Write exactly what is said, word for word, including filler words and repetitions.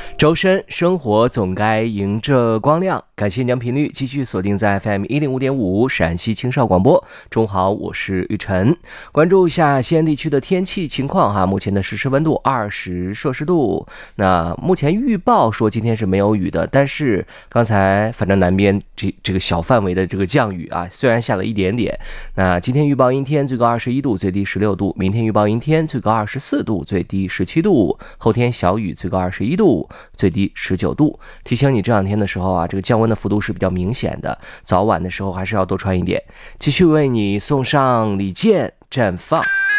周深生活总该迎着光亮，感谢将频率继续锁定在 F M 一零五点五陕西青少广播。中午好，我是玉晨。关注一下西安地区的天气情况哈，目前的实时温度二十摄氏度。那目前预报说今天是没有雨的，但是刚才反正南边这这个小范围的这个降雨啊，虽然下了一点点。那今天预报阴天，最高二十一度，最低十六度；明天预报阴天，最高二十四度，最低十七度；后天小雨，最高二十一度，最低十九度。提醒你这两天的时候啊，这个降温的幅度是比较明显的，早晚的时候还是要多穿一点。继续为你送上李健绽放。